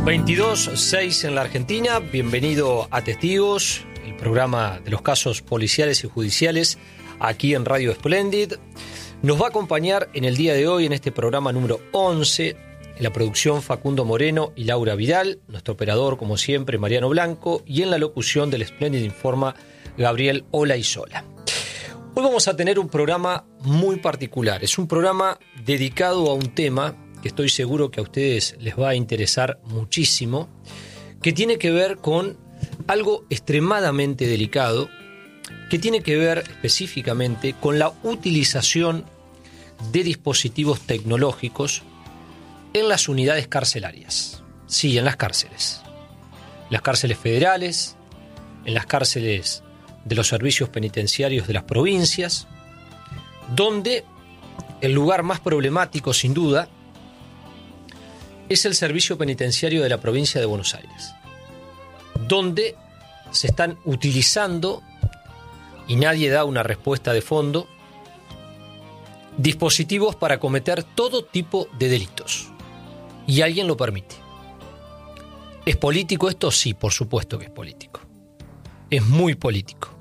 22:06 en la Argentina. Bienvenido a Testigos, el programa de los casos policiales y judiciales aquí en Radio Splendid. Nos va a acompañar en el día de hoy, en este programa número 11, en la producción Facundo Moreno y Laura Vidal, nuestro operador, como siempre, Mariano Blanco, y en la locución del Splendid Informa, Gabriel Olaizola. Hoy vamos a tener un programa muy particular. Es un programa dedicado a un tema que estoy seguro que a ustedes les va a interesar muchísimo, que tiene que ver con algo extremadamente delicado, que tiene que ver específicamente con la utilización de dispositivos tecnológicos en las unidades carcelarias. Sí, en las cárceles. Las cárceles federales, en las cárceles de los servicios penitenciarios de las provincias, donde el lugar más problemático, sin duda, es el servicio penitenciario de la provincia de Buenos Aires, donde se están utilizando, y nadie da una respuesta de fondo, dispositivos para cometer todo tipo de delitos. Y alguien lo permite. ¿Es político esto? Sí, por supuesto que es político. Es muy político.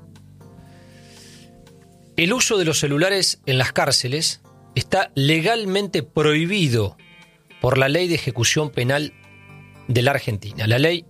El uso de los celulares en las cárceles está legalmente prohibido por la Ley de Ejecución Penal de la Argentina, la Ley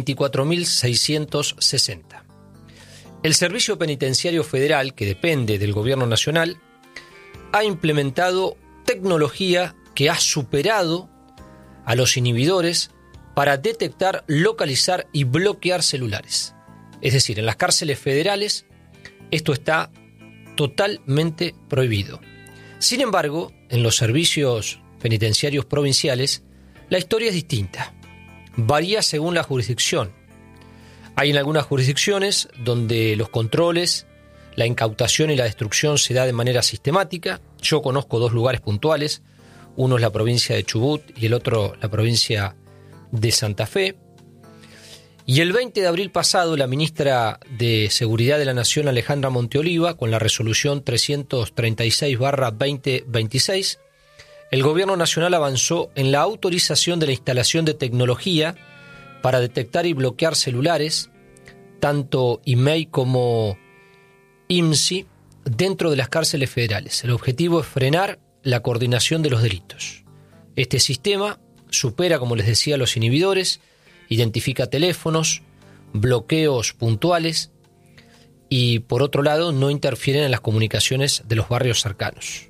24.660. El Servicio Penitenciario Federal, que depende del Gobierno Nacional, ha implementado tecnología que ha superado a los inhibidores para detectar, localizar y bloquear celulares. Es decir, en las cárceles federales esto está totalmente prohibido. Sin embargo, en los servicios penitenciarios provinciales, la historia es distinta. Varía según la jurisdicción. Hay en algunas jurisdicciones donde los controles, la incautación y la destrucción se da de manera sistemática. Yo conozco dos lugares puntuales. Uno es la provincia de Chubut y el otro la provincia de Santa Fe. Y el 20 de abril pasado, la ministra de Seguridad de la Nación, Alejandra Monteoliva, con la resolución 336/2026, el Gobierno Nacional avanzó en la autorización de la instalación de tecnología para detectar y bloquear celulares, tanto IMEI como IMSI, dentro de las cárceles federales. El objetivo es frenar la coordinación de los delitos. Este sistema supera, como les decía, los inhibidores, identifica teléfonos, bloqueos puntuales y, por otro lado, no interfieren en las comunicaciones de los barrios cercanos.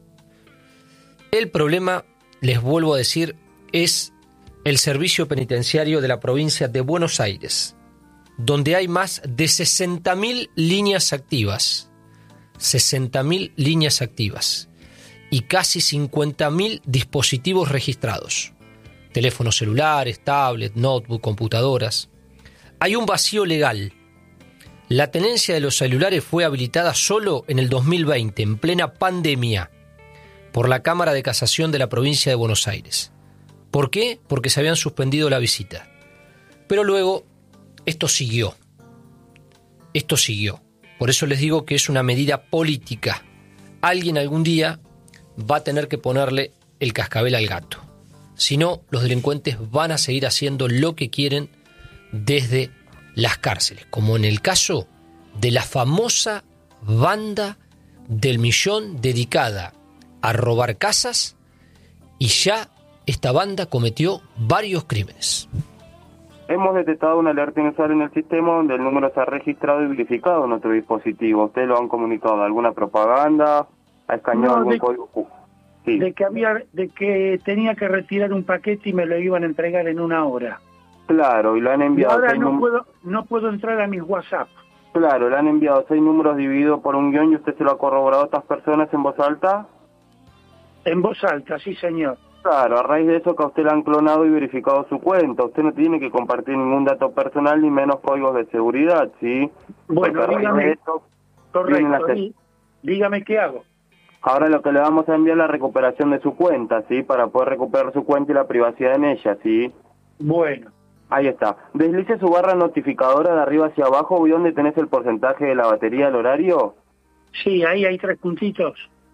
El problema, les vuelvo a decir, es el servicio penitenciario de la provincia de Buenos Aires, donde hay más de 60.000 líneas activas. 60.000 líneas activas y casi 50.000 dispositivos registrados. Teléfonos celulares, tablets, notebook, computadoras. Hay un vacío legal. La tenencia de los celulares fue habilitada solo en el 2020, en plena pandemia, por la Cámara de Casación de la provincia de Buenos Aires. ¿Por qué? Porque se habían suspendido la visita. Pero luego esto siguió. Esto siguió. Por eso les digo que es una medida política. Alguien algún día va a tener que ponerle el cascabel al gato. Si no, los delincuentes van a seguir haciendo lo que quieren desde las cárceles, como en el caso de la famosa banda del millón dedicada a robar casas, y ya esta banda cometió varios crímenes. Hemos detectado una alerta inusual en el sistema donde el número se ha registrado y verificado en nuestro dispositivo. ¿Ustedes lo han comunicado? ¿Alguna propaganda? ¿Ha escaneado algún código? Sí. De que tenía que retirar un paquete y me lo iban a entregar en 1 hora. Claro, y lo han enviado. Y ahora no puedo entrar a mis WhatsApp. Claro, le han enviado 6 números divididos por un guión y usted se lo ha corroborado a estas personas en voz alta. En voz alta, sí, señor. Claro, a raíz de eso que a usted le han clonado y verificado su cuenta. Usted no tiene que compartir ningún dato personal ni menos códigos de seguridad, ¿sí? Bueno, dígame. Correcto, dígame qué hago. Ahora lo que le vamos a enviar es la recuperación de su cuenta, ¿sí? Para poder recuperar su cuenta y la privacidad en ella, ¿sí? Bueno. Ahí está. Deslice su barra notificadora de arriba hacia abajo. ¿Y dónde tenés el porcentaje de la batería del horario? Sí, ahí hay 3 puntitos.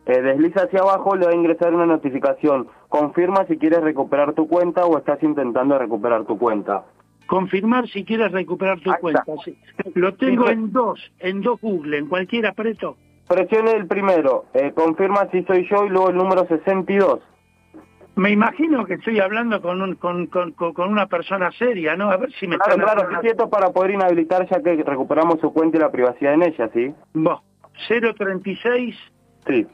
Desliza hacia abajo, le va a ingresar una notificación. Confirma si quieres recuperar tu cuenta o estás intentando recuperar tu cuenta. Confirmar si quieres recuperar tu cuenta. Sí. Lo tengo en dos Google, en cualquiera apreto. Presione el primero, confirma si soy yo y luego el número 62. Me imagino que estoy hablando con una persona seria, ¿no? A ver si me Claro, están... claro, quieto para poder inhabilitar ya que recuperamos su cuenta y la privacidad en ella, ¿sí? Vos, 036... Sí.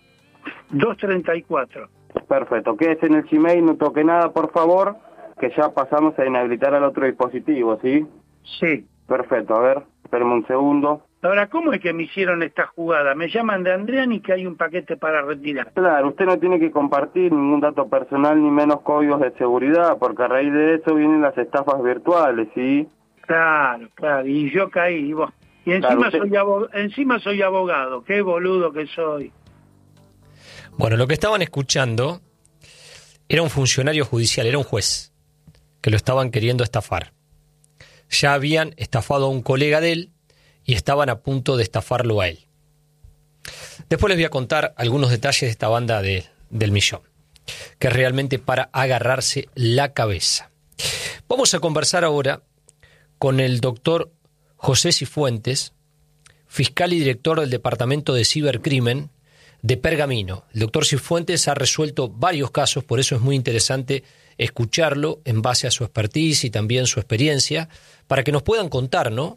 234. Perfecto, quédese en el Gmail, no toque nada, por favor, que ya pasamos a inhabilitar al otro dispositivo, ¿sí? Sí. Perfecto, a ver, espérame un segundo. Ahora, ¿cómo es que me hicieron esta jugada? Me llaman de Andriani que hay un paquete para retirar. Claro, usted no tiene que compartir ningún dato personal ni menos códigos de seguridad, porque a raíz de eso vienen las estafas virtuales, ¿sí? Claro, y yo caí, y vos. Y encima, claro, encima soy abogado, qué boludo que soy. Bueno, lo que estaban escuchando era un funcionario judicial, era un juez, que lo estaban queriendo estafar. Ya habían estafado a un colega de él y estaban a punto de estafarlo a él. Después les voy a contar algunos detalles de esta banda del millón, que es realmente para agarrarse la cabeza. Vamos a conversar ahora con el doctor José Cifuentes, fiscal y director del Departamento de Cibercrimen de Pergamino. El doctor Cifuentes ha resuelto varios casos, por eso es muy interesante escucharlo en base a su expertise y también su experiencia, para que nos puedan contar, ¿no?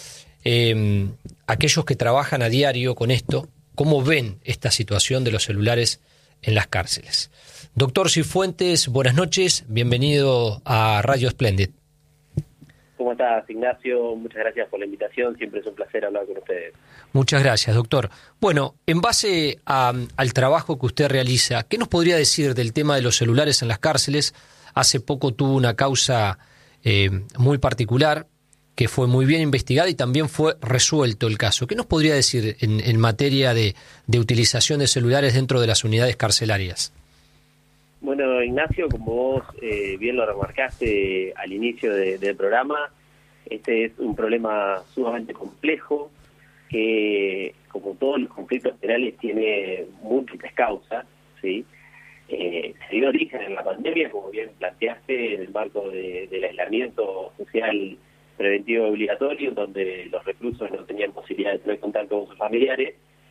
Aquellos que trabajan a diario con esto, cómo ven esta situación de los celulares en las cárceles. Doctor Cifuentes, buenas noches, bienvenido a Radio Splendid. ¿Cómo estás, Ignacio? Muchas gracias por la invitación, siempre es un placer hablar con ustedes. Muchas gracias, doctor. Bueno, en base al trabajo que usted realiza, ¿qué nos podría decir del tema de los celulares en las cárceles? Hace poco tuvo una causa muy particular, que fue muy bien investigada y también fue resuelto el caso. ¿Qué nos podría decir en materia de utilización de celulares dentro de las unidades carcelarias? Bueno, Ignacio, como vos bien lo remarcaste al inicio del programa, este es un problema sumamente complejo que, como todos los conflictos penales, tiene múltiples causas, ¿sí? Se dio origen en la pandemia, como bien planteaste, en el marco del aislamiento social preventivo obligatorio, donde los reclusos no tenían posibilidad de tener contacto con sus familiares.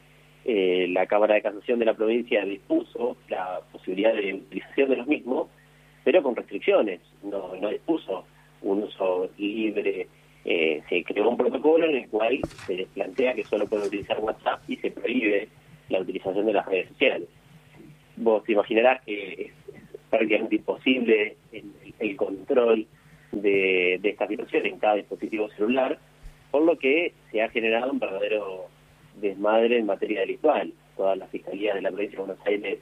La Cámara de Casación de la provincia dispuso la posibilidad de utilización de los mismos, pero con restricciones, no dispuso un uso libre. Se creó un protocolo en el cual se les plantea que solo pueden utilizar WhatsApp y se prohíbe la utilización de las redes sociales. Vos te imaginarás que es prácticamente imposible el control de esta situación en cada dispositivo celular, por lo que se ha generado un verdadero desmadre en materia delictual. Todas las fiscalías de la provincia de Buenos Aires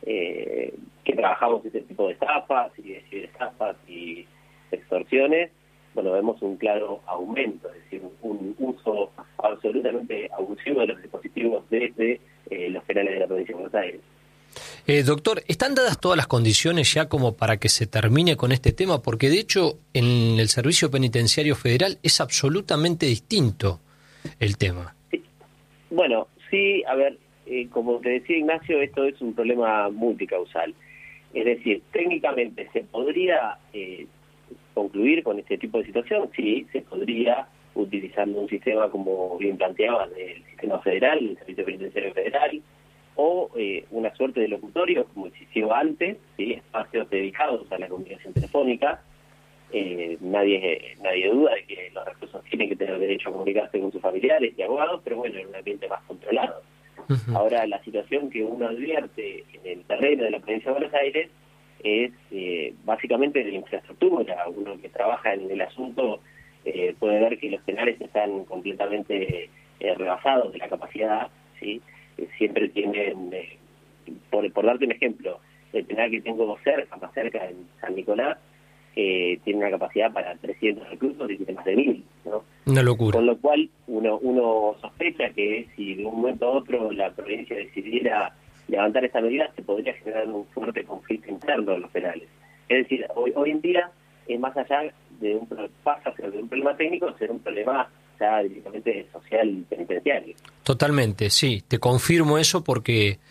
que trabajamos este tipo de estafas y de ciberestafas y extorsiones, bueno, vemos un claro aumento, es decir, un uso absolutamente abusivo de los dispositivos desde los penales de la provincia de Buenos Aires. Doctor, ¿están dadas todas las condiciones ya como para que se termine con este tema? Porque de hecho en el Servicio Penitenciario Federal es absolutamente distinto el tema. Sí. Bueno, sí, a ver, como te decía Ignacio, esto es un problema multicausal. Es decir, técnicamente se podría concluir con este tipo de situación, sí, se podría, utilizando un sistema como bien planteaba del sistema federal, el Servicio Penitenciario Federal, o una suerte de locutorio, como existió antes, ¿sí? Espacios dedicados a la comunicación telefónica. Nadie duda de que los reclusos tienen que tener derecho a comunicarse con sus familiares y abogados, pero bueno, en un ambiente más controlado. Uh-huh. Ahora, la situación que uno advierte en el terreno de la provincia de Buenos Aires es básicamente de la infraestructura. Uno que trabaja en el asunto puede ver que los penales están completamente rebasados de la capacidad, ¿sí? Siempre tienen, por darte un ejemplo, el penal que tengo más cerca en San Nicolás, tiene una capacidad para 300 reclusos y tiene más de 1000, ¿no? Una locura. Con lo cual uno sospecha que si de un momento a otro la provincia decidiera levantar esta medida, se podría generar un fuerte conflicto interno en los penales. Es decir, hoy en día es más allá de un problema técnico a ser un problema ya directamente social y penitenciario. Totalmente, sí, te confirmo eso porque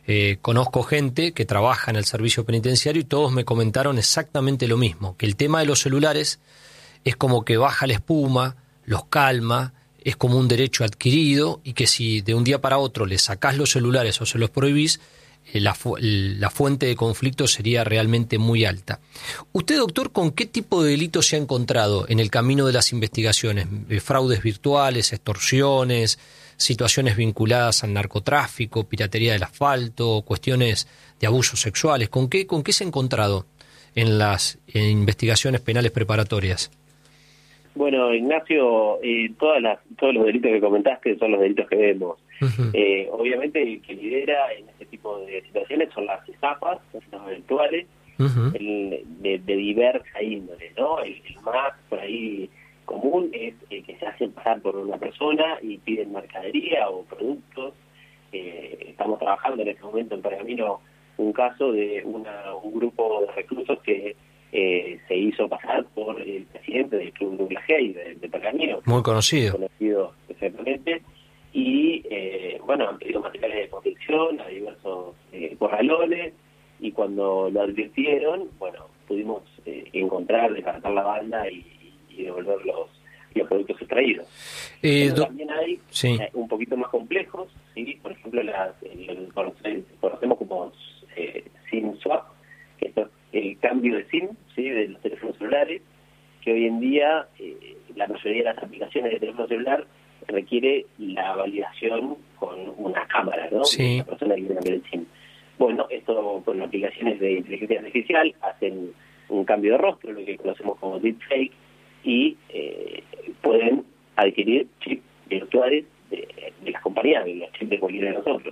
conozco gente que trabaja en el servicio penitenciario y todos me comentaron exactamente lo mismo, que el tema de los celulares es como que baja la espuma, los calma, es como un derecho adquirido y que si de un día para otro le sacás los celulares o se los prohibís, la fuente de conflicto sería realmente muy alta. Usted, doctor, ¿con qué tipo de delitos se ha encontrado en el camino de las investigaciones? ¿Fraudes virtuales, extorsiones, situaciones vinculadas al narcotráfico, piratería del asfalto, cuestiones de abusos sexuales? ¿Con qué se ha encontrado en las investigaciones penales preparatorias? Bueno, Ignacio, todos los delitos que comentaste son los delitos que vemos. Uh-huh. Obviamente el que lidera en este tipo de situaciones son las estafas, las estafas virtuales, uh-huh, de diversa índole, ¿no? El más por ahí común es el que se hacen pasar por una persona y piden mercadería o productos. Estamos trabajando en este momento en Pergamino un caso de un grupo de reclusos que se hizo pasar por el presidente del Club Douglas Hay de Pergamino. Muy conocido. Exactamente. Y, han pedido materiales de protección a diversos corralones, y cuando lo advirtieron, pudimos encontrar, descartar la banda y devolver los productos extraídos. También hay un poquito más complejos, ¿sí? Por ejemplo, conocemos como SIM swap, que esto es el cambio de SIM, ¿sí?, de los teléfonos celulares, que hoy en día la mayoría de las aplicaciones de teléfono celular requiere la validación con una cámara, ¿no? Sí. La persona que quiere cambiar el SIM. Bueno, esto con aplicaciones de inteligencia artificial hacen un cambio de rostro, lo que conocemos como deepfake, y pueden adquirir chips virtuales de las compañías, de los chips de cualquiera de nosotros.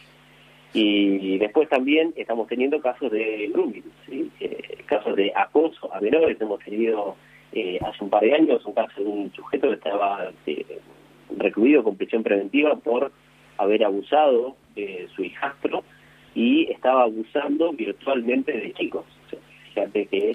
Y después también estamos teniendo casos de grooming, ¿sí? Casos de acoso a menores. Hemos tenido hace un par de años un caso de un sujeto que estaba recluido con prisión preventiva por haber abusado de su hijastro y estaba abusando virtualmente de chicos. O sea, fíjate que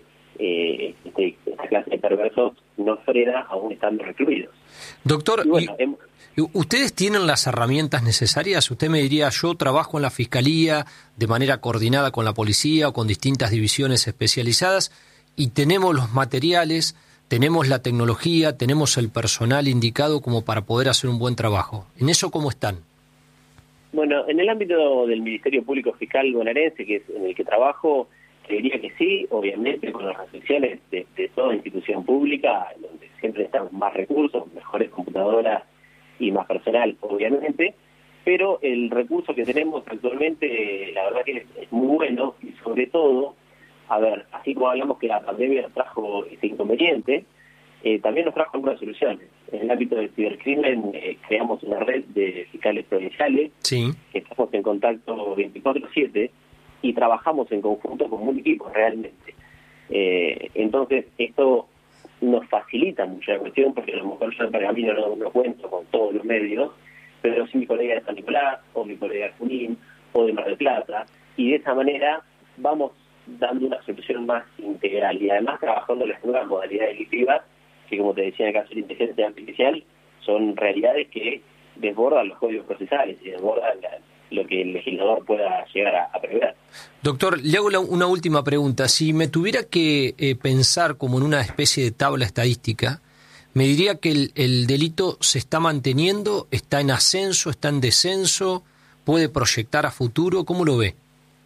esta clase de perversos no frena aún estando recluidos. Doctor, ¿ustedes tienen las herramientas necesarias? Usted me diría, yo trabajo en la Fiscalía de manera coordinada con la policía o con distintas divisiones especializadas y tenemos los materiales, tenemos la tecnología, tenemos el personal indicado como para poder hacer un buen trabajo. ¿En eso cómo están? Bueno, en el ámbito del Ministerio Público Fiscal bonaerense, que es en el que trabajo, te diría que sí, obviamente con las restricciones de toda institución pública, donde siempre necesitamos más recursos, mejores computadoras y más personal, obviamente, pero el recurso que tenemos actualmente, la verdad que es muy bueno, y sobre todo, así como hablamos que la pandemia nos trajo este inconveniente, también nos trajo algunas soluciones. En el ámbito del cibercrimen creamos una red de fiscales provinciales, sí, que estamos en contacto 24/7 y trabajamos en conjunto como un equipo realmente. Entonces esto nos facilita mucho la cuestión, porque a lo mejor yo en Pergamino no cuento con todos los medios, pero sí mi colega de San Nicolás, o mi colega de Junín, o de Mar del Plata, y de esa manera vamos dando una solución más integral, y además trabajando las nuevas modalidades delictivas, que como te decía en el caso de la inteligencia artificial, son realidades que desbordan los códigos procesales y desbordan lo que el legislador pueda llegar a prever. Doctor, le hago una última pregunta. Si me tuviera que pensar como en una especie de tabla estadística, me diría que el delito se está manteniendo, está en ascenso, está en descenso, puede proyectar a futuro. ¿Cómo lo ve?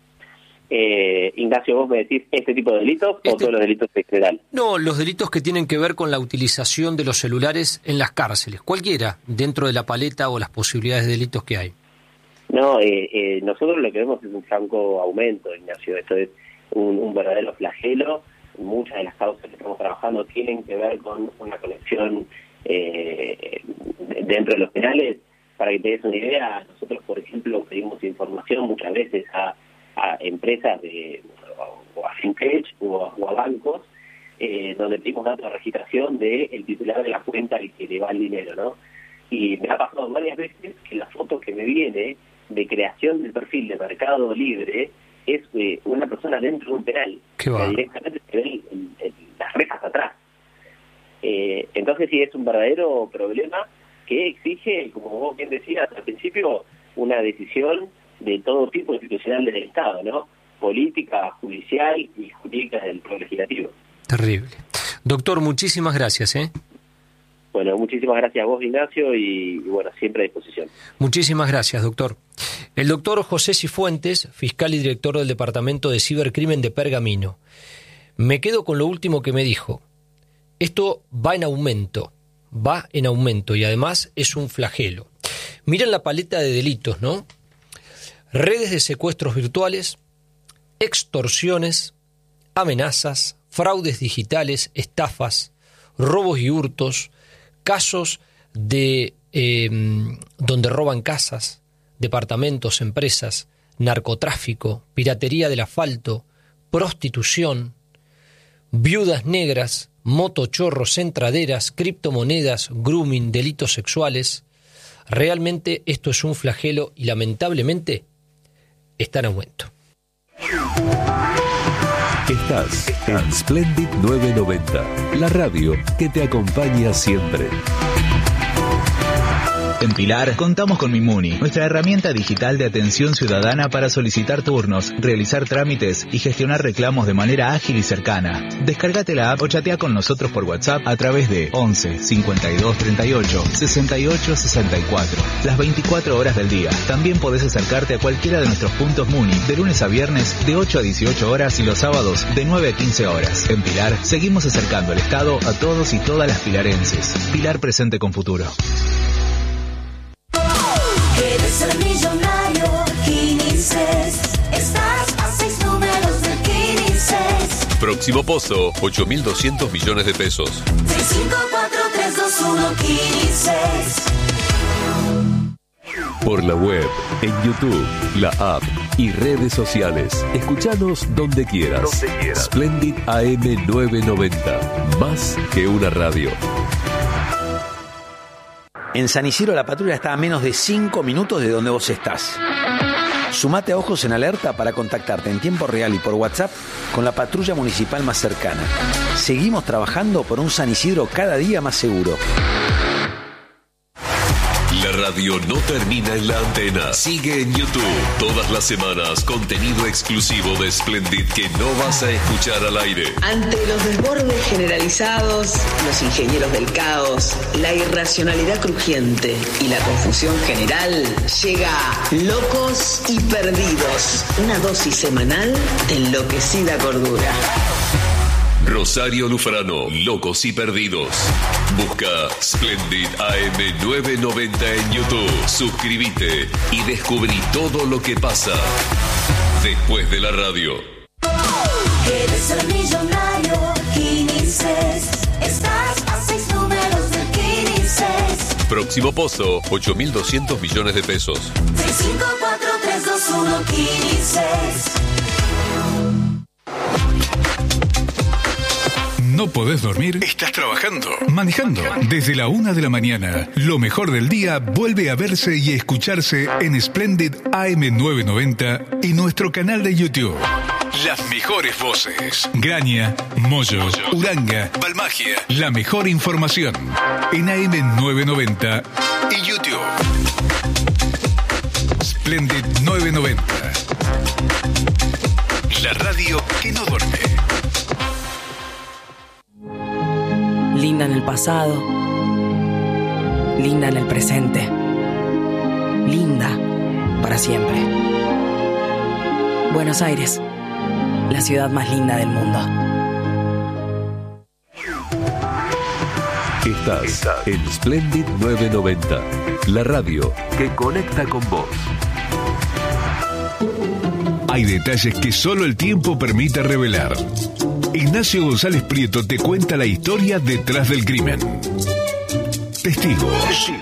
Ignacio, ¿vos me decís este tipo de delitos o todos los delitos en general? No, los delitos que tienen que ver con la utilización de los celulares en las cárceles, cualquiera, dentro de la paleta o las posibilidades de delitos que hay. No, nosotros lo que vemos es un franco aumento, Ignacio. Esto es un verdadero flagelo. Muchas de las causas que estamos trabajando tienen que ver con una conexión dentro de los penales. Para que te des una idea, nosotros, por ejemplo, pedimos información muchas veces a empresas o a fintech o a bancos, donde pedimos datos de registración del titular de la cuenta al que le va el dinero, ¿no? Y me ha pasado varias veces que la foto que me viene de creación del perfil de Mercado Libre es una persona dentro de un penal. ¿Qué va? Directamente se ven las rejas atrás. Entonces sí, es un verdadero problema que exige, como vos bien decías al principio, una decisión de todo tipo institucional del Estado, ¿no? Política, judicial y jurídica del Poder Legislativo. Terrible. Doctor, muchísimas gracias, Bueno, muchísimas gracias a vos, Ignacio, y bueno, siempre a disposición. Muchísimas gracias, doctor. El doctor José Cifuentes, fiscal y director del Departamento de Cibercrimen de Pergamino. Me quedo con lo último que me dijo. Esto va en aumento y además es un flagelo. Miren la paleta de delitos, ¿no? Redes de secuestros virtuales, extorsiones, amenazas, fraudes digitales, estafas, robos y hurtos, casos de donde roban casas, departamentos, empresas, narcotráfico, piratería del asfalto, prostitución, viudas negras, motochorros, entraderas, criptomonedas, grooming, delitos sexuales. Realmente esto es un flagelo y lamentablemente está en aumento. Estás en Splendid 990, la radio que te acompaña siempre. En Pilar contamos con Mimuni, nuestra herramienta digital de atención ciudadana para solicitar turnos, realizar trámites y gestionar reclamos de manera ágil y cercana. Descárgate la app o chatea con nosotros por WhatsApp a través de 11 52 38 68 64, las 24 horas del día. También podés acercarte a cualquiera de nuestros puntos Muni de lunes a viernes de 8 a 18 horas y los sábados de 9 a 15 horas. En Pilar seguimos acercando el Estado a todos y todas las pilarenses. Pilar, presente con futuro. ¿Quieres ser millonario? Quinices. Estás a 6 números de Quinices. Próximo pozo, 8.200 millones de pesos. 654-321 Quinices. Por la web, en YouTube, la app y redes sociales. Escuchanos donde quieras. Splendid AM 990. Más que una radio. En San Isidro la patrulla está a menos de 5 minutos de donde vos estás. Sumate a Ojos en Alerta para contactarte en tiempo real y por WhatsApp con la patrulla municipal más cercana. Seguimos trabajando por un San Isidro cada día más seguro. La radio no termina en la antena. Sigue en YouTube. Todas las semanas, contenido exclusivo de Splendid que no vas a escuchar al aire. Ante los desbordes generalizados, los ingenieros del caos, la irracionalidad crujiente y la confusión general, llega Locos y Perdidos, una dosis semanal de enloquecida cordura. Rosario Lufrano, Locos y Perdidos. Busca Splendid AM 990 en YouTube. Suscríbete y descubrí todo lo que pasa después de la radio. ¿Quieres ser millonario? Quinices. Estás a 6 números de Quinices. Próximo pozo, 8.200 millones de pesos. 654-321 Quinices. ¿No podés dormir? ¿Estás trabajando? ¿Manejando? Desde la 1 de la mañana, lo mejor del día vuelve a verse y escucharse en Splendid AM 990 y nuestro canal de YouTube. Las mejores voces. Graña, Moyo, Uranga, Balmagia. La mejor información en AM 990 y YouTube. Splendid 990. La radio que no duerme. Linda en el pasado, linda en el presente, linda para siempre. Buenos Aires, la ciudad más linda del mundo. Estás en Splendid 990, la radio que conecta con vos. Hay detalles que solo el tiempo permite revelar. Ignacio González Prieto te cuenta la historia detrás del crimen. Testigos.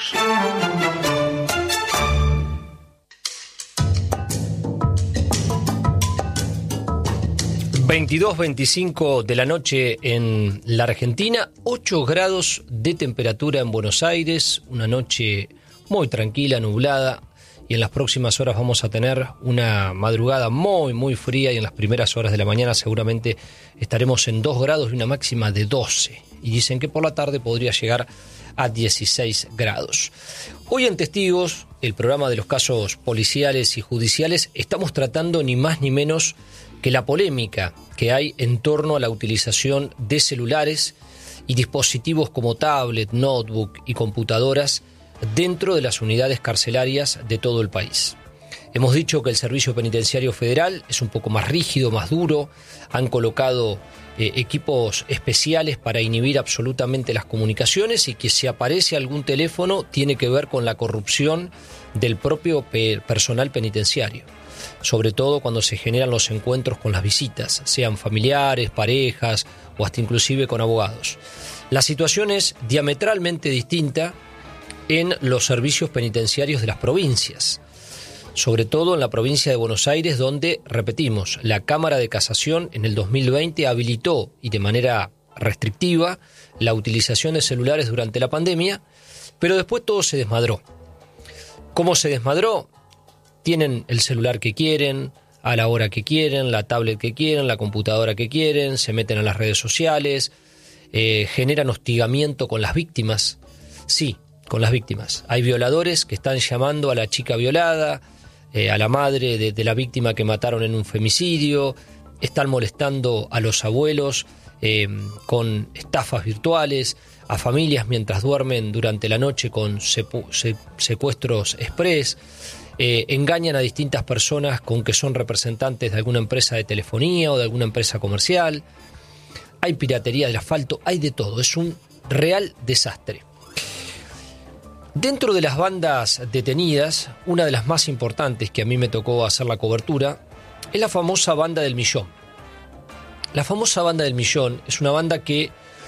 22:25 de la noche en la Argentina, 8 grados de temperatura en Buenos Aires, una noche muy tranquila, nublada, y en las próximas horas vamos a tener una madrugada muy fría y en las primeras horas de la mañana seguramente estaremos en 2 grados y una máxima de 12. Y dicen que por la tarde podría llegar a 16 grados. Hoy en Testigos el programa de los casos policiales y judiciales, estamos tratando ni más ni menos que la polémica que hay en torno a la utilización de celulares y dispositivos como tablet, notebook y computadoras dentro de las unidades carcelarias de todo el país. Hemos dicho que el Servicio Penitenciario Federal es un poco más rígido, más duro, han colocado equipos especiales para inhibir absolutamente las comunicaciones y que si aparece algún teléfono tiene que ver con la corrupción del propio personal penitenciario, sobre todo cuando se generan los encuentros con las visitas, sean familiares, parejas o hasta inclusive con abogados. La situación es diametralmente distinta en los servicios penitenciarios de las provincias, sobre todo en la provincia de Buenos Aires, donde, repetimos, la Cámara de Casación en el 2020 habilitó, y de manera restrictiva, la utilización de celulares durante la pandemia, pero después todo se desmadró. ¿Cómo se desmadró? Tienen el celular que quieren, a la hora que quieren, la tablet que quieren, la computadora que quieren, se meten a las redes sociales, generan hostigamiento con las víctimas. Sí, con las víctimas. Hay violadores que están llamando a la chica violada, a la madre de la víctima que mataron en un femicidio, están molestando a los abuelos con estafas virtuales, a familias mientras duermen durante la noche con secuestros express, engañan a distintas personas con que son representantes de alguna empresa de telefonía o de alguna empresa comercial, hay piratería del asfalto, hay de todo, es un real desastre. Dentro de las bandas detenidas, una de las más importantes que a mí me tocó hacer la cobertura es la famosa Banda del Millón. La famosa Banda del Millón es una banda que,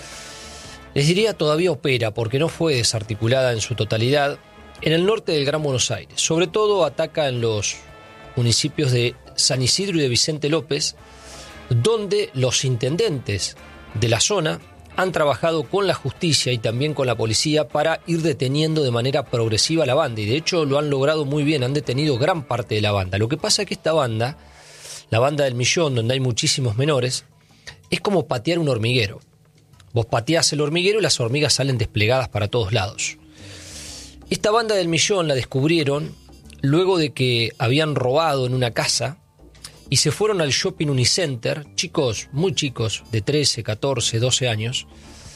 les diría, todavía opera porque no fue desarticulada en su totalidad en el norte del Gran Buenos Aires. Sobre todo ataca en los municipios de San Isidro y de Vicente López, donde los intendentes de la zona han trabajado con la justicia y también con la policía para ir deteniendo de manera progresiva a la banda, y de hecho lo han logrado muy bien, han detenido gran parte de la banda. Lo que pasa es que esta banda, la Banda del Millón, donde hay muchísimos menores, es como patear un hormiguero. Vos pateás el hormiguero y las hormigas salen desplegadas para todos lados. Esta Banda del Millón la descubrieron luego de que habían robado en una casa y se fueron al shopping Unicenter, chicos, muy chicos, de 13, 14, 12 años,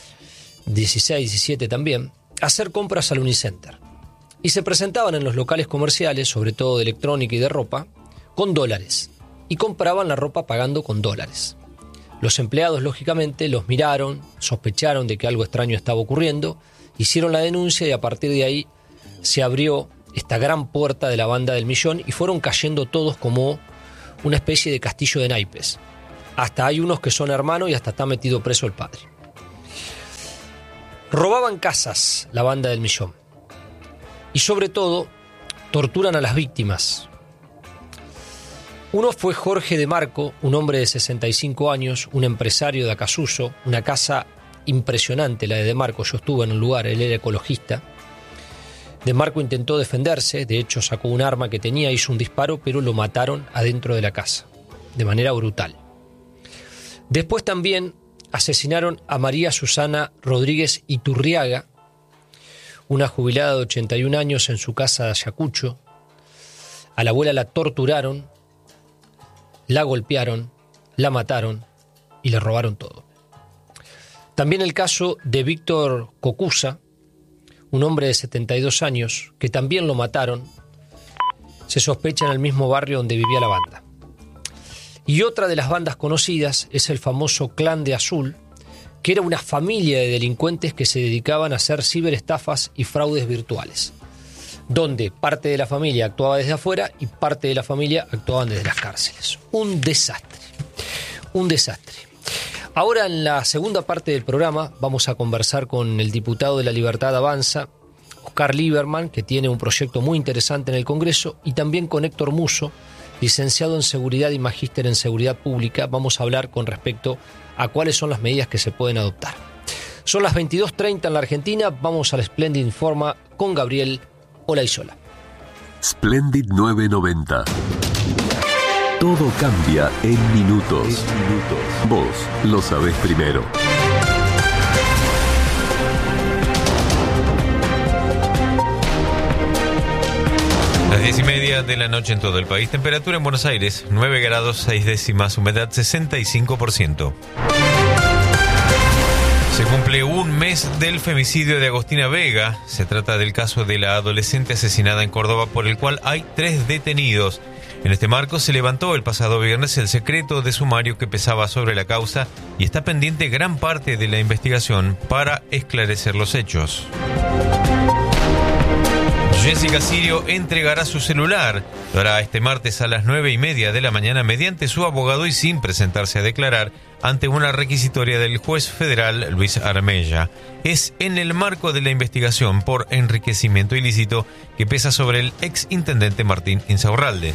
16, 17 también, a hacer compras al Unicenter. Y se presentaban en los locales comerciales, sobre todo de electrónica y de ropa, con dólares. Y compraban la ropa pagando con dólares. Los empleados, lógicamente, los miraron, sospecharon de que algo extraño estaba ocurriendo, hicieron la denuncia y a partir de ahí se abrió esta gran puerta de la Banda del Millón y fueron cayendo todos como una especie de castillo de naipes. Hasta hay unos que son hermanos y hasta está metido preso el padre. Robaban casas la Banda del Millón. Y sobre todo, torturan a las víctimas. Uno fue Jorge de Marco, un hombre de 65 años, un empresario de Acasuso, una casa impresionante la de Marco, yo estuve en el lugar, él era ecologista. De Marco intentó defenderse, de hecho sacó un arma que tenía, hizo un disparo, pero lo mataron adentro de la casa, de manera brutal. Después también asesinaron a María Susana Rodríguez Iturriaga, una jubilada de 81 años en su casa de Ayacucho. A la abuela la torturaron, la golpearon, la mataron y le robaron todo. También el caso de Víctor Cocusa, un hombre de 72 años, que también lo mataron, se sospecha en el mismo barrio donde vivía la banda. Y otra de las bandas conocidas es el famoso Clan de Azul, que era una familia de delincuentes que se dedicaban a hacer ciberestafas y fraudes virtuales, donde parte de la familia actuaba desde afuera y parte de la familia actuaban desde las cárceles. Un desastre, un desastre. Ahora, en la segunda parte del programa, vamos a conversar con el diputado de La Libertad Avanza, Oscar Lieberman, que tiene un proyecto muy interesante en el Congreso, y también con Héctor Musso, licenciado en Seguridad y magíster en Seguridad Pública. Vamos a hablar con respecto a cuáles son las medidas que se pueden adoptar. Son las 22:30 en la Argentina, vamos al Splendid Informa con Gabriel Olaizola. Splendid 990. Todo cambia en minutos. Vos lo sabés primero. Las 10:30 de la noche en todo el país. Temperatura en Buenos Aires, 9 grados 6 décimas, humedad 65%. Se cumple un mes del femicidio de Agostina Vega. Se trata del caso de la adolescente asesinada en Córdoba, por el cual hay 3 detenidos. En este marco se levantó el pasado viernes el secreto de sumario que pesaba sobre la causa y está pendiente gran parte de la investigación para esclarecer los hechos. Jessica Sirio entregará su celular. Lo hará este martes a las 9:30 de la mañana mediante su abogado y sin presentarse a declarar ante una requisitoria del juez federal Luis Armella. Es en el marco de la investigación por enriquecimiento ilícito que pesa sobre el ex intendente Martín Insaurralde.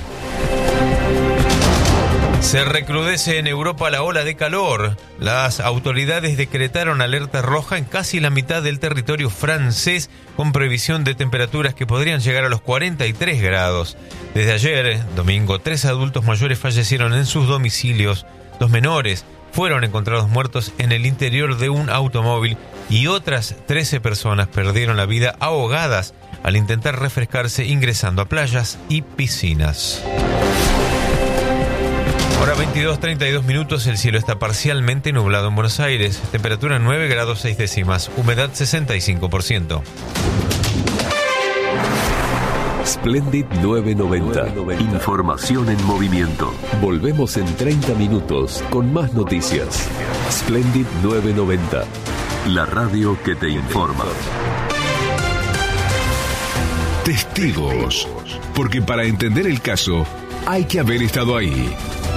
Se recrudece en Europa la ola de calor. Las autoridades decretaron alerta roja en casi la mitad del territorio francés, con previsión de temperaturas que podrían llegar a los 43 grados. Desde ayer, domingo, 3 adultos mayores fallecieron en sus domicilios. 2 menores fueron encontrados muertos en el interior de un automóvil y otras 13 personas perdieron la vida ahogadas al intentar refrescarse ingresando a playas y piscinas. Ahora 22:32 minutos, el cielo está parcialmente nublado en Buenos Aires, temperatura 9 grados 6 décimas, humedad 65%. Splendid 990. Información en movimiento. Volvemos en 30 minutos con más noticias. Splendid 990. La radio que te informa. Testigos. Porque para entender el caso hay que haber estado ahí.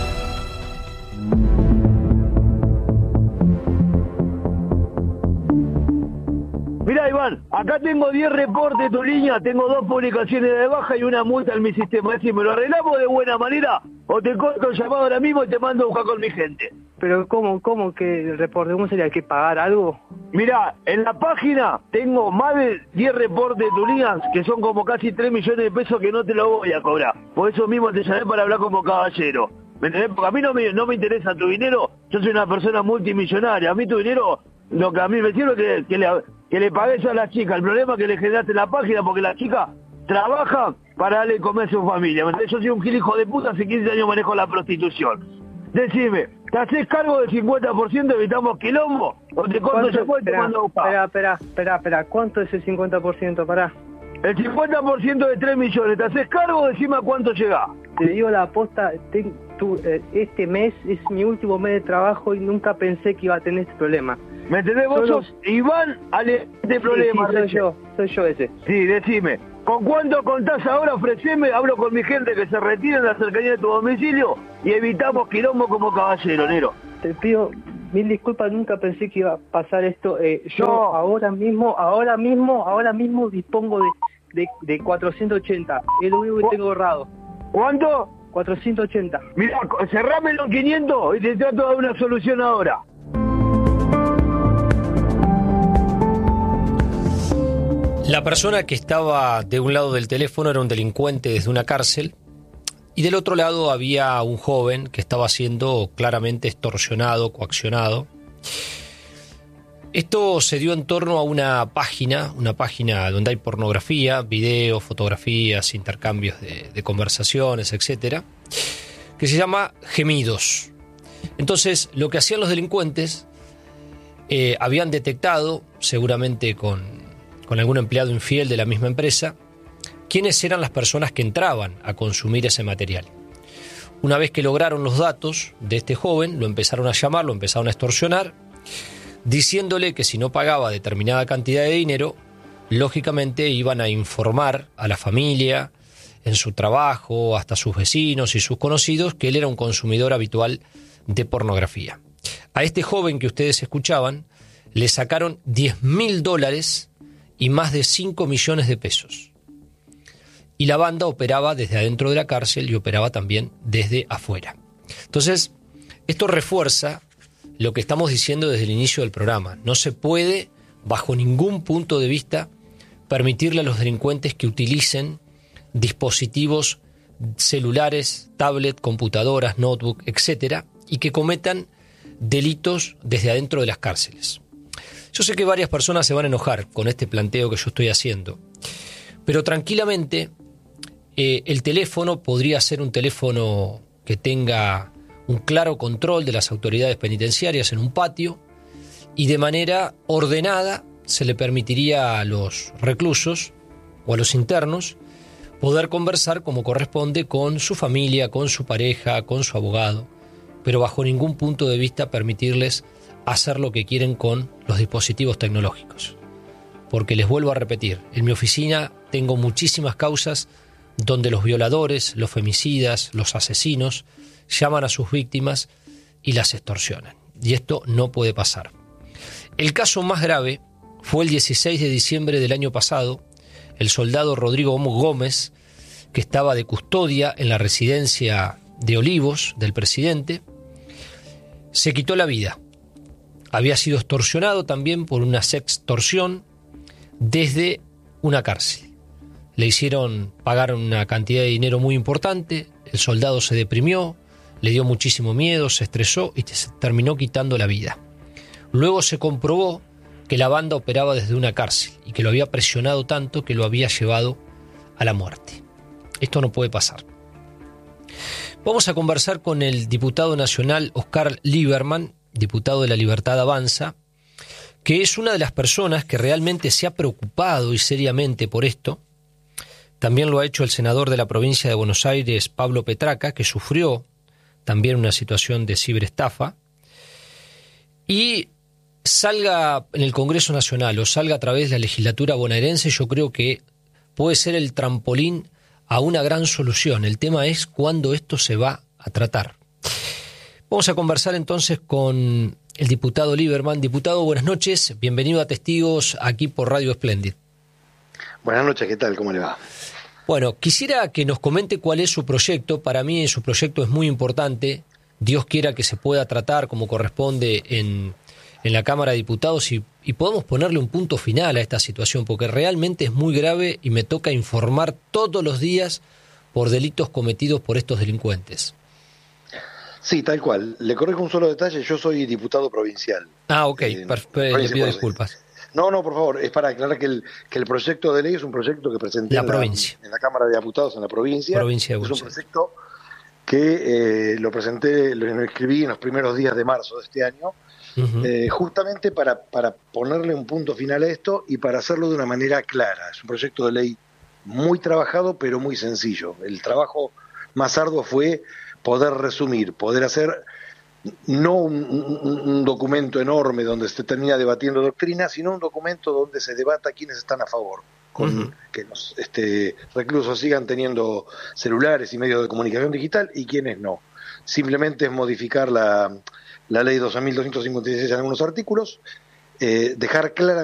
Mirá, Iván, acá tengo 10 reportes, tu línea, tengo 2 publicaciones de baja y una multa en mi sistema. Es decir, ¿me lo arreglamos de buena manera o te corto el llamado ahora mismo y te mando a buscar con mi gente? Pero ¿cómo que el reporte? ¿Cómo sería? ¿Hay que pagar algo? Mirá, en la página tengo más de 10 reportes de tu línea, que son como casi 3 millones de pesos que no te lo voy a cobrar. Por eso mismo te llamé para hablar como caballero. ¿Me entendés? Porque a mí no me interesa tu dinero, yo soy una persona multimillonaria. A mí tu dinero, lo que a mí me sirve es que le pagues a la chica. El problema es que le generaste en la página porque la chica trabaja para darle comer a su familia. Yo soy un gil hijo de puta, hace 15 años manejo la prostitución. Decime, ¿te haces cargo del 50%, evitamos quilombo? ¿O te corto ya y te mando a buscar? Espera, ¿cuánto es el 50%? Pará. El 50% de 3 millones, ¿te haces cargo? Decime a cuánto llega. Te digo la aposta, este mes es mi último mes de trabajo y nunca pensé que iba a tener este problema. ¿Me entendés? Vos sos Iván, este problema. Sí, soy yo ese. Sí, decime, ¿con cuánto contás ahora? Ofreceme, hablo con mi gente que se retire en la cercanía de tu domicilio y evitamos quilombo como caballero, Nero. Te pido mil disculpas, nunca pensé que iba a pasar esto. Yo ahora mismo dispongo de 480, es lo único que tengo ahorrado. ¿Cuánto? 480. Mirá, cerrámelo en 500 y te trato de dar una solución ahora. La persona que estaba de un lado del teléfono era un delincuente desde una cárcel y del otro lado había un joven que estaba siendo claramente extorsionado, coaccionado. Esto se dio en torno a una página donde hay pornografía, videos, fotografías, intercambios de conversaciones, etcétera, que se llama Gemidos. Entonces, lo que hacían los delincuentes, habían detectado, seguramente con algún empleado infiel de la misma empresa, quiénes eran las personas que entraban a consumir ese material. Una vez que lograron los datos de este joven, lo empezaron a llamar, lo empezaron a extorsionar, diciéndole que si no pagaba determinada cantidad de dinero, lógicamente iban a informar a la familia, en su trabajo, hasta sus vecinos y sus conocidos, que él era un consumidor habitual de pornografía. A este joven que ustedes escuchaban, le sacaron $10.000 y más de 5 millones de pesos. Y la banda operaba desde adentro de la cárcel y operaba también desde afuera. Entonces, esto refuerza lo que estamos diciendo desde el inicio del programa. No se puede, bajo ningún punto de vista, permitirle a los delincuentes que utilicen dispositivos celulares, tablet, computadoras, notebook, etcétera, y que cometan delitos desde adentro de las cárceles. Yo sé que varias personas se van a enojar con este planteo que yo estoy haciendo, pero tranquilamente El teléfono podría ser un teléfono que tenga un claro control de las autoridades penitenciarias en un patio, y de manera ordenada se le permitiría a los reclusos o a los internos poder conversar como corresponde con su familia, con su pareja, con su abogado, pero bajo ningún punto de vista permitirles hacer lo que quieren con los dispositivos tecnológicos. Porque les vuelvo a repetir, en mi oficina tengo muchísimas causas donde los violadores, los femicidas, los asesinos llaman a sus víctimas y las extorsionan. Y esto no puede pasar. El caso más grave fue el 16 de diciembre del año pasado. El soldado Rodrigo Gómez, que estaba de custodia en la residencia de Olivos del presidente, se quitó la vida. Había sido extorsionado también por una sextorsión desde una cárcel. Le hicieron pagar una cantidad de dinero muy importante, el soldado se deprimió, le dio muchísimo miedo, se estresó y se terminó quitando la vida. Luego se comprobó que la banda operaba desde una cárcel y que lo había presionado tanto que lo había llevado a la muerte. Esto no puede pasar. Vamos a conversar con el diputado nacional Oscar Lieberman, diputado de La Libertad Avanza, que es una de las personas que realmente se ha preocupado y seriamente por esto. También lo ha hecho el senador de la provincia de Buenos Aires, Pablo Petraca, que sufrió también una situación de ciberestafa. Y salga en el Congreso Nacional o salga a través de la legislatura bonaerense, yo creo que puede ser el trampolín a una gran solución. El tema es cuándo esto se va a tratar. Vamos a conversar entonces con el diputado Lieberman. Diputado, buenas noches, bienvenido a Testigos aquí por Radio Splendid. Buenas noches, ¿qué tal? ¿Cómo le va? Bueno, quisiera que nos comente cuál es su proyecto. Para mí su proyecto es muy importante. Dios quiera que se pueda tratar como corresponde en la Cámara de Diputados y podamos ponerle un punto final a esta situación, porque realmente es muy grave y me toca informar todos los días por delitos cometidos por estos delincuentes. Sí, tal cual. Le corrijo un solo detalle, yo soy diputado provincial. Ah, ok, le pido disculpas. No, por favor, es para aclarar que el proyecto de ley es un proyecto que presenté en la Cámara de Diputados en la provincia. Es un proyecto que lo escribí en los primeros días de marzo de este año, justamente para ponerle un punto final a esto y para hacerlo de una manera clara. Es un proyecto de ley muy trabajado, pero muy sencillo. El trabajo más arduo fue poder resumir, poder hacer no un documento enorme donde se termina debatiendo doctrina, sino un documento donde se debata quiénes están a favor, con que los reclusos sigan teniendo celulares y medios de comunicación digital y quiénes no. Simplemente es modificar la ley 12.256 en algunos artículos, dejar claramente